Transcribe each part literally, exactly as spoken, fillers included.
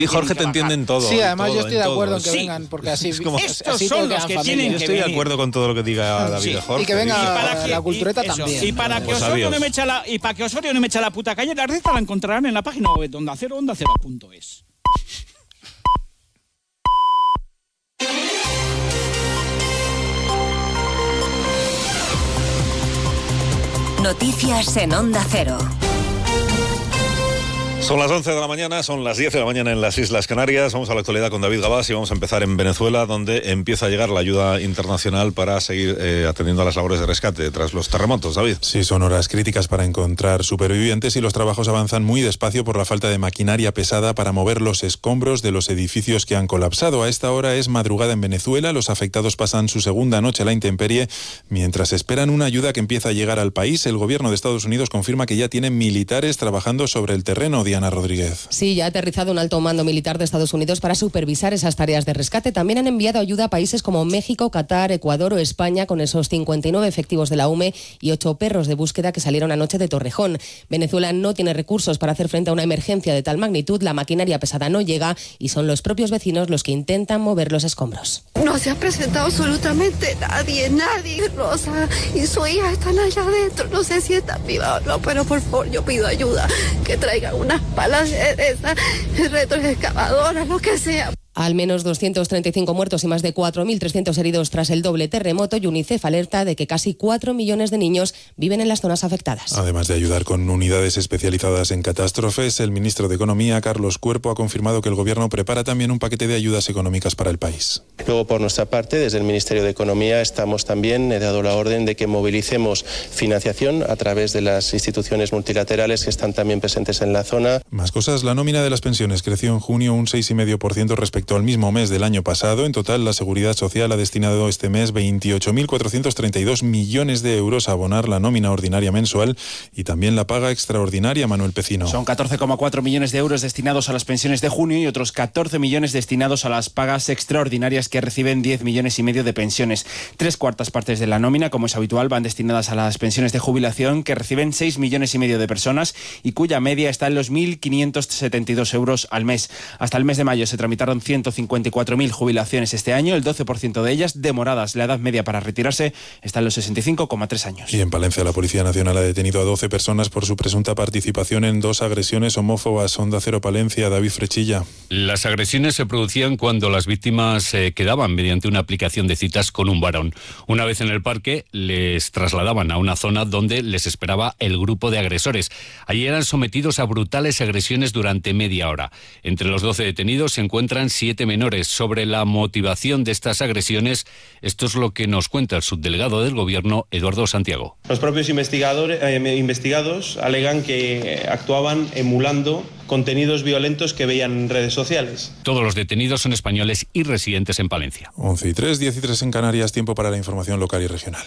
Y Jorge te entienden todo. Sí, además todo, yo estoy de acuerdo en que sí. vengan, porque así... Es como, Estos así son te los que quedan tienen yo familias. estoy venir. de acuerdo con todo lo que diga David Sí, Jorge. y que venga Y para la que- cultureta y eso, también. Y para que Pues Osorio adiós. no me eche la, y para que Osorio no me eche la puta calle, la receta la encontrarán en la página web de Onda Cero, onda cero punto es. Noticias en Onda Cero. Son las once de la mañana, son las diez de la mañana en las Islas Canarias. Vamos a la actualidad con David Gabás y vamos a empezar en Venezuela, donde empieza a llegar la ayuda internacional para seguir eh, atendiendo a las labores de rescate tras los terremotos. David. Sí, son horas críticas para encontrar supervivientes y los trabajos avanzan muy despacio por la falta de maquinaria pesada para mover los escombros de los edificios que han colapsado. A esta hora es madrugada en Venezuela, los afectados pasan su segunda noche a la intemperie. Mientras esperan una ayuda que empieza a llegar al país, el gobierno de Estados Unidos confirma que ya tienen militares trabajando sobre el terreno. Diana Rodríguez. Sí, ya ha aterrizado un alto mando militar de Estados Unidos para supervisar esas tareas de rescate. También han enviado ayuda a países como México, Qatar, Ecuador o España, con esos cincuenta y nueve efectivos de la U M E y ocho perros de búsqueda que salieron anoche de Torrejón. Venezuela no tiene recursos para hacer frente a una emergencia de tal magnitud, la maquinaria pesada no llega y son los propios vecinos los que intentan mover los escombros. No se ha presentado absolutamente nadie, nadie. Rosa y su hija están allá adentro, no sé si están vivas o no, pero por favor yo pido ayuda, que traigan unas palas de esas, retroexcavadoras, lo que sea. Al menos doscientos treinta y cinco muertos y más de cuatro mil trescientos heridos tras el doble terremoto, y UNICEF alerta de que casi cuatro millones de niños viven en las zonas afectadas. Además de ayudar con unidades especializadas en catástrofes, el ministro de Economía, Carlos Cuerpo, ha confirmado que el gobierno prepara también un paquete de ayudas económicas para el país. Luego, por nuestra parte, desde el Ministerio de Economía estamos también, he dado la orden de que movilicemos financiación a través de las instituciones multilaterales que están también presentes en la zona. Más cosas, la nómina de las pensiones creció en junio un seis coma cinco por ciento respecto al mismo mes del año pasado. En total, la Seguridad Social ha destinado este mes veintiocho mil cuatrocientos treinta y dos millones de euros a abonar la nómina ordinaria mensual y también la paga extraordinaria. Manuel Pecino. Son catorce coma cuatro millones de euros destinados a las pensiones de junio y otros catorce millones destinados a las pagas extraordinarias que reciben diez millones y medio de pensiones. Tres cuartas partes de la nómina, como es habitual, van destinadas a las pensiones de jubilación que reciben seis millones y medio de personas y cuya media está en los mil quinientos setenta y dos euros al mes. Hasta el mes de mayo se tramitaron ciento cincuenta y cuatro mil jubilaciones este año, el doce por ciento de ellas demoradas. La edad media para retirarse está en los sesenta y cinco coma tres años. Y en Palencia, la Policía Nacional ha detenido a doce personas por su presunta participación en dos agresiones homófobas. Onda Cero Palencia, David Frechilla. Las agresiones se producían cuando las víctimas eh, quedaban mediante una aplicación de citas con un varón. Una vez en el parque, les trasladaban a una zona donde les esperaba el grupo de agresores. Allí eran sometidos a brutales agresiones durante media hora. Entre los doce detenidos se encuentran siete menores. Sobre la motivación de estas agresiones, esto es lo que nos cuenta el subdelegado del Gobierno, Eduardo Santiago. Los propios investigadores, eh, investigados alegan que actuaban emulando contenidos violentos que veían en redes sociales. Todos los detenidos son españoles y residentes en Palencia. once y tres, diez y tres en Canarias, tiempo para la información local y regional.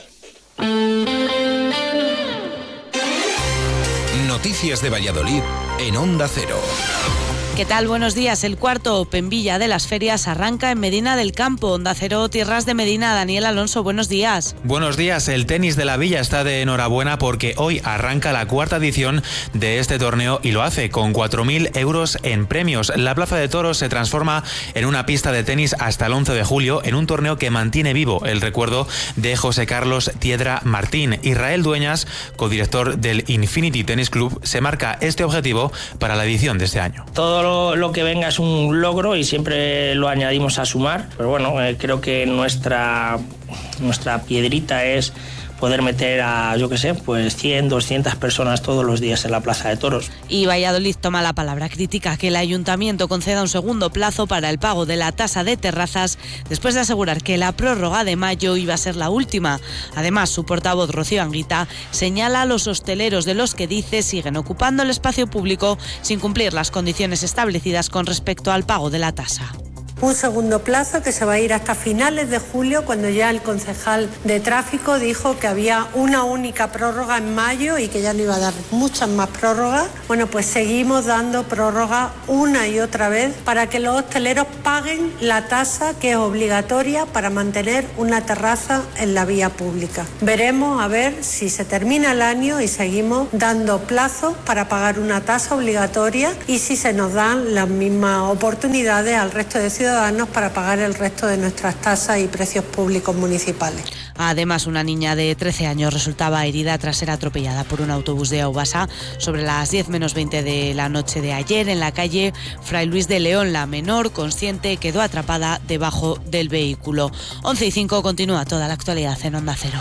Noticias de Valladolid en Onda Cero. ¿Qué tal? Buenos días. El cuarto Open Villa de las ferias arranca en Medina del Campo. Onda Cero, Tierras de Medina. Daniel Alonso, buenos días. Buenos días. El tenis de la Villa está de enhorabuena porque hoy arranca la cuarta edición de este torneo y lo hace con cuatro mil euros en premios. La Plaza de Toros se transforma en una pista de tenis hasta el once de julio en un torneo que mantiene vivo el recuerdo de José Carlos Tiedra Martín. Israel Dueñas, codirector del Infinity Tennis Club, se marca este objetivo para la edición de este año. Todo Lo, lo que venga es un logro y siempre lo añadimos a sumar, pero bueno, eh, creo que nuestra, nuestra piedrita es poder meter a, yo qué sé, pues cien, doscientas personas todos los días en la Plaza de Toros. Y Valladolid toma la palabra, critica que el Ayuntamiento conceda un segundo plazo para el pago de la tasa de terrazas después de asegurar que la prórroga de mayo iba a ser la última. Además, su portavoz Rocío Anguita señala a los hosteleros de los que dice siguen ocupando el espacio público sin cumplir las condiciones establecidas con respecto al pago de la tasa. un segundo plazo que se va a ir hasta finales de julio, cuando ya el concejal de tráfico dijo que había una única prórroga en mayo y que ya no iba a dar muchas más prórrogas. Bueno, pues seguimos dando prórroga una y otra vez para que los hosteleros paguen la tasa que es obligatoria para mantener una terraza en la vía pública. Veremos a ver si se termina el año y seguimos dando plazos para pagar una tasa obligatoria y si se nos dan las mismas oportunidades al resto de ciudadanos para pagar el resto de nuestras tasas y precios públicos municipales. Además, una niña de trece años resultaba herida tras ser atropellada por un autobús de Aubasa sobre las diez menos veinte de la noche de ayer en la calle Fray Luis de León. La menor, consciente, quedó atrapada debajo del vehículo. once y cinco, continúa toda la actualidad en Onda Cero.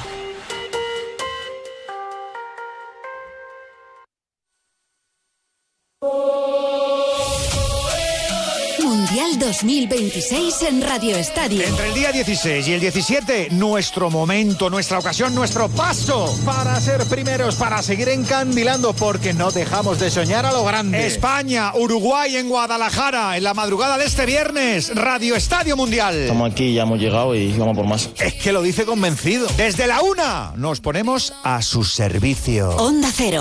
Mundial dos mil veintiséis en Radio Estadio. Entre el día dieciséis y el diecisiete, nuestro momento, nuestra ocasión, nuestro paso para ser primeros, para seguir encandilando, porque no dejamos de soñar a lo grande. España, Uruguay en Guadalajara, en la madrugada de este viernes, Radio Estadio Mundial. Estamos aquí, ya hemos llegado y vamos por más. Es que lo dice convencido. Desde la una nos ponemos a su servicio. Onda Cero.